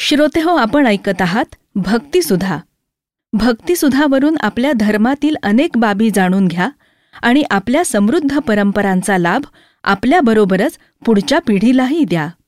श्रोतेहो, आपण ऐकत आहात भक्तिसुधा. भक्तिसुधावरून आपल्या धर्मातील अनेक बाबी जाणून घ्या आणि आपल्या समृद्ध परंपरांचा लाभ आपल्याबरोबरच पुढच्या पिढीलाही द्या.